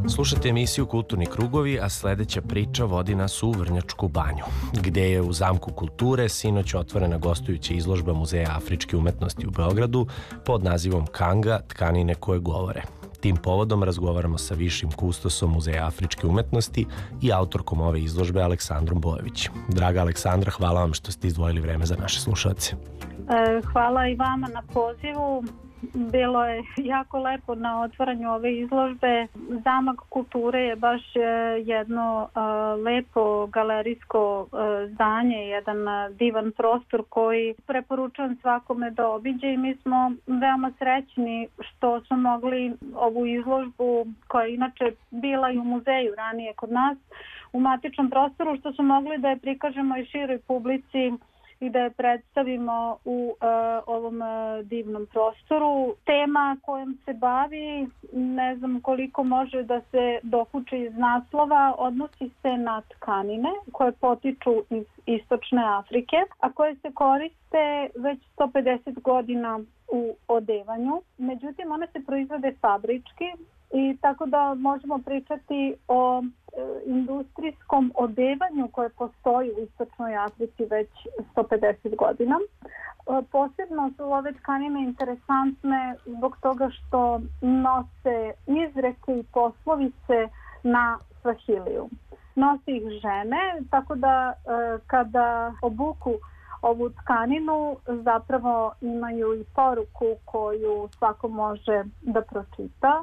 Slušate emisiju Kulturni krugovi, a sledeća priča vodi nas u Vrnjačku banju, gde je u Zamku kulture sinoć otvorena gostujuća izložba Muzeja afričke umetnosti u Beogradu pod nazivom Kanga – tkanine koje govore. Tim povodom razgovaramo sa višim kustosom Muzeja afričke umetnosti i autorkom ove izložbe Aleksandrom Bojović. Draga Aleksandra, hvala vam što ste izdvojili vreme za naše slušalce. Hvala i vama na pozivu. Bilo je jako lepo na otvaranju ove izložbe. Zamak kulture je baš jedno lepo galerijsko zdanje, jedan divan prostor koji preporučujem svakome da obiđe i mi smo veoma srećni što smo mogli ovu izložbu, koja je inače bila i u muzeju ranije kod nas, u matičnom prostoru, što smo mogli da je prikažemo i široj publici i da je predstavimo u ovom divnom prostoru. Tema kojom se bavi, ne znam koliko može da se dokuči iz naslova, odnosi se na tkanine koje potiču iz Istočne Afrike, a koje se koriste već 150 godina u odevanju. Međutim, one se proizvode fabrički i tako da možemo pričati o industrijskom odevanju koje postoji u Istočnoj Africi već 150 godina. Posebno su ove tkanine interesantne zbog toga što nose izreke i poslovice na svahiliju. Nose ih žene, tako da kada obuku ovu tkaninu zapravo imaju i poruku koju svako može da pročita.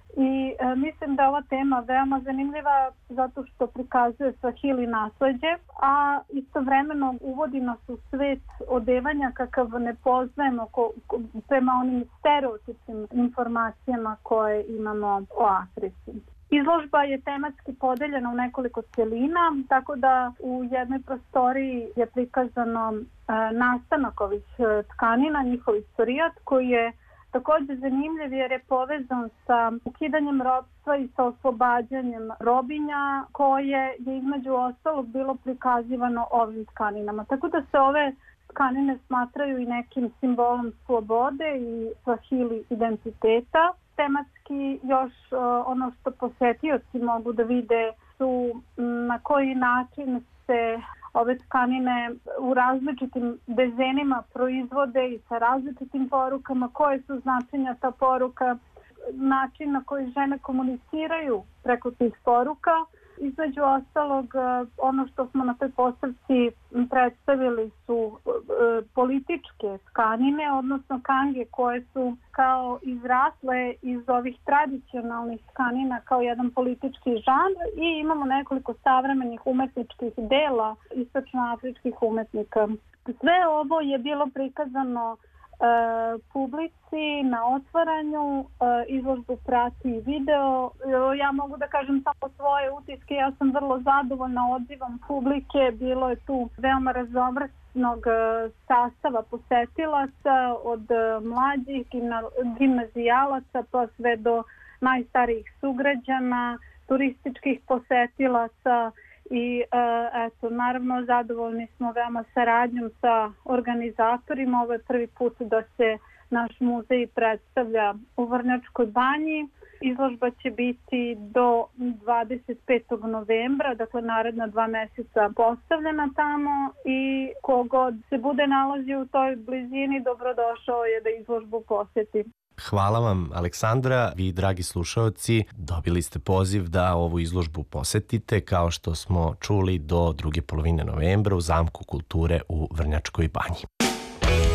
I mislim da je ova tema veoma zanimljiva zato što prikazuje Swahili nasleđe, a istovremeno uvodi nas u svet odevanja kakav ne poznajemo prema onim stereotipnim informacijama koje imamo o Africi. Izložba je tematski podeljena u nekoliko celina, tako da u jednoj prostoriji je prikazano nastanak ovih tkanina, njihov istorijat koji je također zanimljiv jer je povezan sa ukidanjem ropstva i sa oslobađanjem robinja koje je između ostalog bilo prikazivano ovim tkaninama. Tako da se ove tkanine smatraju i nekim simbolom slobode i Swahili identiteta. Tematski još ono što posetioci mogu da vide su na koji način se ove tkanine u različitim dezenima proizvode i sa različitim porukama, koje su značenja ta poruka, način na koji žene komuniciraju preko tih poruka. Između ostalog, ono što smo na toj postavci predstavili su političke tkanine, odnosno kange koje su kao izrasle iz ovih tradicionalnih tkanina kao jedan politički žanr i imamo nekoliko savremenih umetničkih dela istočnoafričkih umetnika. Sve ovo je bilo prikazano publici na otvaranju, izložbu prati video. Ja mogu da kažem samo svoje utiske, ja sam vrlo zadovoljna odzivom publike, bilo je tu veoma raznovrsnog sastava posetilaca, od mlađih gimnazijalaca pa sve do najstarijih sugrađana, turističkih posetilaca. I eto, naravno zadovoljni smo veoma saradnjom sa organizatorima. Ovo je prvi put da se naš muzej predstavlja u Vrnjačkoj banji. Izložba će biti do 25. novembra, dakle naredna 2 meseca postavljena tamo i kogod se bude nalazio u toj blizini dobrodošao je da izložbu poseti. Hvala vam, Aleksandra. Vi, dragi slušaoci, dobili ste poziv da ovu izložbu posetite, kao što smo čuli, do druge polovine novembra u Zamku kulture u Vrnjačkoj banji.